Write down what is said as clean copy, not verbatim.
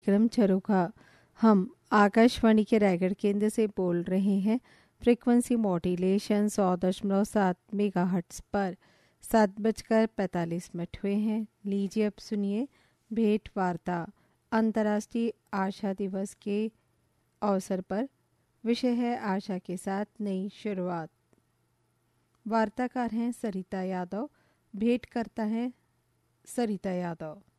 कार्यक्रम झरोखा। हम आकाशवाणी के रायगढ़ केंद्र से बोल रहे हैं। फ्रीक्वेंसी मॉड्यूलेशन 100.7 मेगाहर्ट्ज़ पर 7:45 हुए हैं। लीजिए अब सुनिए भेंट वार्ता। अंतर्राष्ट्रीय आशा दिवस के अवसर पर विषय है आशा के साथ नई शुरुआत। वार्ताकार हैं सरिता यादव। भेंट करता है सरिता यादव।